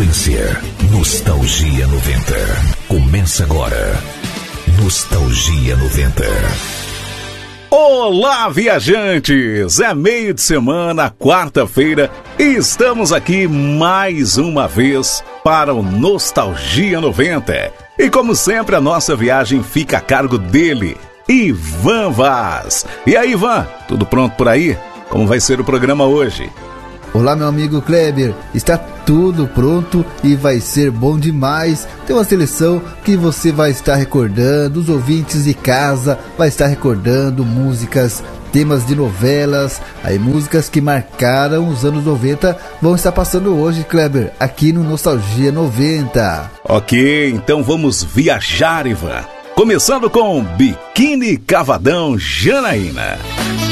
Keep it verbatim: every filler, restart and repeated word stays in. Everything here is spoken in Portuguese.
sequência, Nostalgia noventa. Começa agora, Nostalgia noventa. Olá, viajantes! É meio de semana, quarta-feira, e estamos aqui mais uma vez para o Nostalgia noventa. E como sempre, a nossa viagem fica a cargo dele, Ivan Vaz. E aí, Ivan, tudo pronto por aí? Como vai ser o programa hoje? Olá, meu amigo Kleber, está tudo pronto e vai ser bom demais. Tem uma seleção que você vai estar recordando, os ouvintes de casa vai estar recordando músicas, temas de novelas, aí músicas que marcaram os anos noventa vão estar passando hoje, Kleber, aqui no Nostalgia noventa. Ok, então vamos viajar, Ivan. Começando com Biquíni Cavadão Janaína.